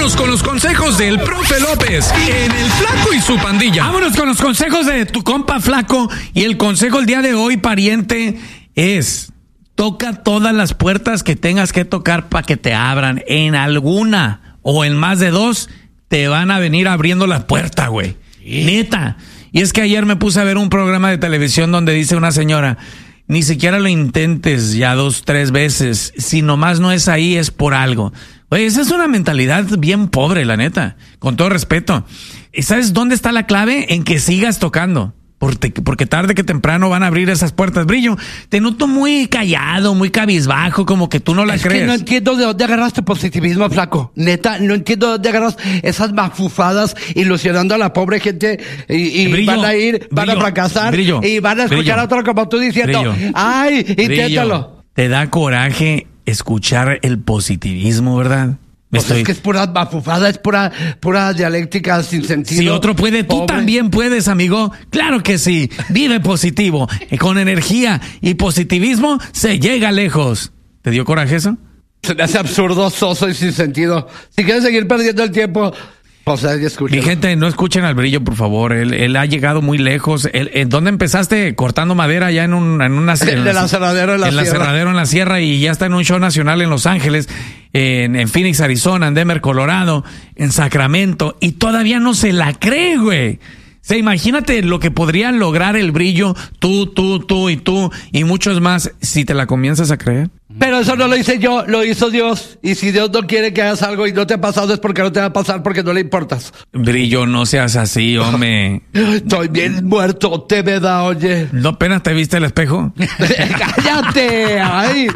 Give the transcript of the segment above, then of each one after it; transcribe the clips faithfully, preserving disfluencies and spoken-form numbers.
Vámonos con los consejos del profe López en El Flaco y su pandilla. Vámonos con los consejos de tu compa Flaco. Y el consejo el día de hoy, pariente, es: toca todas las puertas que tengas que tocar para que te abran. En alguna o en más de dos te van a venir abriendo la puerta, güey. ¿Sí? Neta. Y es que ayer me puse a ver un programa de televisión donde dice una señora: ni siquiera lo intentes ya dos, tres veces. Si nomás no es ahí, es por algo. Oye, esa es una mentalidad bien pobre, la neta. Con todo respeto. ¿Y sabes dónde está la clave? En que sigas tocando. Porque, porque tarde que temprano van a abrir esas puertas. Brillo, te noto muy callado, muy cabizbajo, como que tú no la es crees. Es que no entiendo de dónde agarras tu positivismo, Flaco. Neta, no entiendo de dónde agarras esas mafufadas ilusionando a la pobre gente y, y Brillo, van a ir, van brillo, a fracasar brillo, y van a escuchar brillo, a otro como tú diciendo, brillo, ay, inténtalo. Brillo, te da coraje escuchar el positivismo, ¿verdad? Pues Estoy... es que es pura mafufada, es pura, pura dialéctica sin sentido. Si otro puede, tú pobre. también puedes, amigo. Claro que sí. Vive positivo. Con energía y positivismo se llega lejos. ¿Te dio coraje eso? Se me hace absurdo, soso y sin sentido. Si quieres seguir perdiendo el tiempo, o sea, escucha. Mi gente, no escuchen al Brillo, por favor. Él, él ha llegado muy lejos. Él, ¿en dónde empezaste? Cortando madera ya en, un, en una... En, en el aserradero en la en sierra. En el aserradero en la sierra, y ya está en un show nacional en Los Ángeles, en, en Phoenix, Arizona, en Denver, Colorado, en Sacramento, y todavía no se la cree, güey. O sea, imagínate lo que podría lograr el Brillo, tú, tú, tú y tú, y muchos más, si te la comienzas a creer. Pero eso no lo hice yo, lo hizo Dios. Y si Dios no quiere que hagas algo y no te ha pasado, es porque no te va a pasar, porque no le importas. Brillo, no seas así, hombre. Estoy bien muerto, te me da, oye. ¿No apenas te viste el espejo? ¡Cállate! ¡Ay!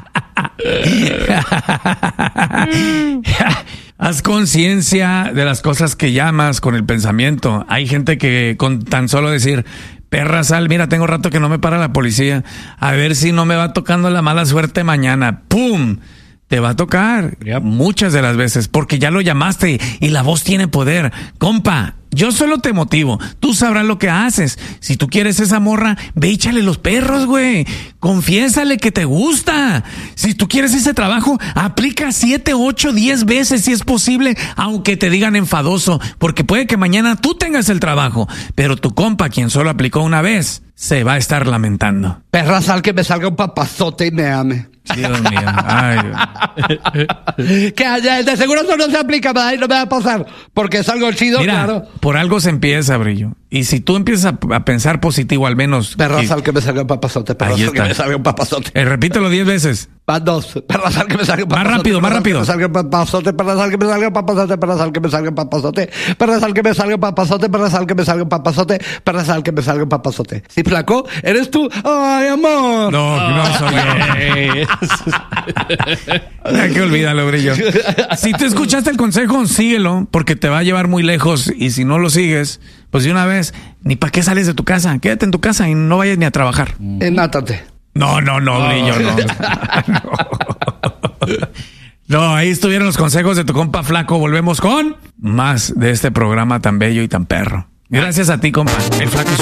Haz conciencia de las cosas que llamas con el pensamiento. Hay gente que con tan solo decir: perra sal, mira, tengo rato que no me para la policía, a ver si no me va tocando la mala suerte mañana. ¡Pum! Te va a tocar. Yep. Muchas de las veces, porque ya lo llamaste y la voz tiene poder. Compa, yo solo te motivo. Tú sabrás lo que haces. Si tú quieres esa morra, ve y échale los perros, güey. Confiésale que te gusta. Si tú quieres ese trabajo, aplica siete, ocho, diez veces si es posible, aunque te digan enfadoso, porque puede que mañana tú tengas el trabajo, pero tu compa, quien solo aplicó una vez, se va a estar lamentando. Perra sal, que me salga un papazote y me ame. Dios mío. Ay, Dios. Que de seguro eso no se aplica, ¿verdad? Y no me va a pasar, porque es algo chido. Mira, claro. Por algo se empieza, Brillo. Y si tú empiezas a, a pensar positivo, al menos... Perra sal, que me salga un papazote. Perra sal, que me salga un papazote. Eh, repítelo diez veces. Van dos. Perra sal, que me salga un papazote. Más rápido, más rápido. Perra sal, que me salga un papazote. Perra sal, que me salga un papazote. Perra sal, que me salga un papazote. Perra sal, que me salga un papazote. Perra sal, que me salga un papazote. Perra sal, que me salga un papazote. ¿Sí, Flaco? ¿Eres tú? ¡Ay, amor! No, no soy yo. Hay que olvídalo, Brillo. Si tú escuchaste el consejo, síguelo, porque te va a llevar muy lejos. Y si no lo sigues, pues de una vez, ni para qué sales de tu casa. Quédate en tu casa y no vayas ni a trabajar. Eh, mátate. No, no, no, oh. Brillo, no. no. No, ahí estuvieron los consejos de tu compa Flaco. Volvemos con más de este programa tan bello y tan perro. Gracias a ti, compa. El Flaco.